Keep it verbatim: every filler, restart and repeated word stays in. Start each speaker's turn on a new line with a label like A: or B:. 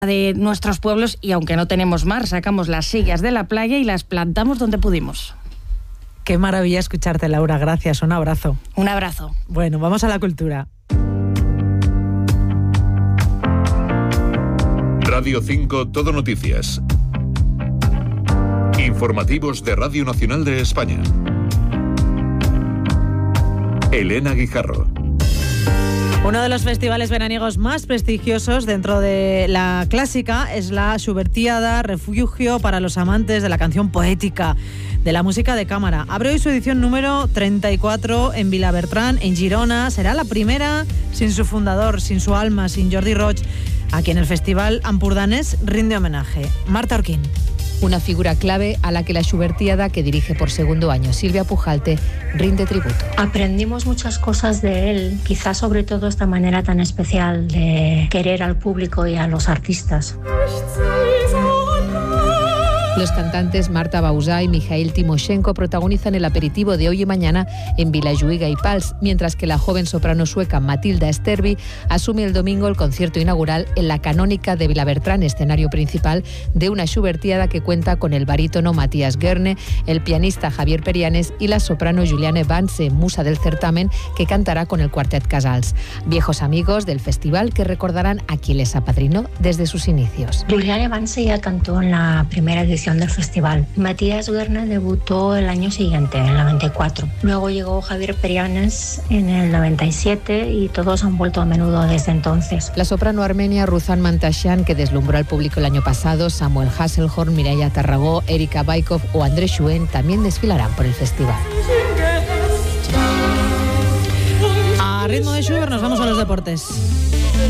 A: de nuestros pueblos y aunque no tenemos mar, sacamos las sillas de la playa y las plantamos donde pudimos.
B: Qué maravilla escucharte, Laura. Gracias, un abrazo.
A: Un abrazo.
B: Bueno, vamos a la cultura.
C: Radio cinco Todo Noticias. Informativos de Radio Nacional de España. Elena Guijarro.
B: Uno de los festivales veraniegos más prestigiosos dentro de la clásica es la Schubertiada, refugio para los amantes de la canción poética, de la música de cámara. Abre hoy su edición número treinta y cuatro en Vilabertran, en Girona. Será la primera sin su fundador, sin su alma, sin Jordi Roig, a quien el Festival Ampurdanés rinde homenaje. Marta Orquín.
D: Una figura clave a la que la Schubertiada, que dirige por segundo año Silvia Pujalte, rinde tributo.
E: Aprendimos muchas cosas de él, quizás sobre todo esta manera tan especial de querer al público y a los artistas.
D: Los cantantes Marta Bauzá y Mikhail Timoshenko protagonizan el aperitivo de hoy y mañana en Vilajuïga y Pals, mientras que la joven soprano sueca Matilda Sterby asume el domingo el concierto inaugural en la Canónica de Vilabertran, escenario principal de una Schubertiada que cuenta con el barítono Matías Guerne, el pianista Javier Perianes y la soprano Juliane Vance, musa del certamen, que cantará con el Quartet Casals. Viejos amigos del festival que recordarán a quien les apadrinó desde sus inicios.
E: Juliane Vance ya cantó en la primera edición del festival. Matías Guerne debutó el año siguiente, en el noventa y cuatro. Luego llegó Javier Perianes en el noventa y siete y todos han vuelto a menudo desde entonces.
D: La soprano armenia Ruzan Mantasyan, que deslumbró al público el año pasado, Samuel Hasselhorn, Mireia Tarragó, Erika Baikov o André Schuen también desfilarán por el festival.
B: A ritmo de Schubert nos vamos a los deportes.